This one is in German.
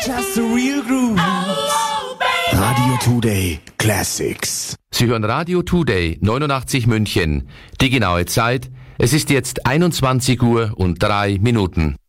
Just the real groove. Radio Today Classics. Sie hören Radio Today 89 München. Die genaue Zeit, es ist jetzt 21:03 Uhr.